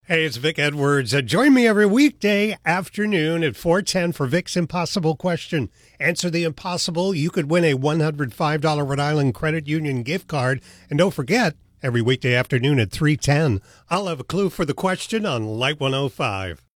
Hey, it's Vic Edwards. Join me every weekday afternoon at 4:10 for Vic's Impossible Question. Answer the impossible. You could win a $105 Rhode Island Credit Union gift card. And don't forget, every weekday afternoon at 3:10, I'll have a clue for the question on Light 105.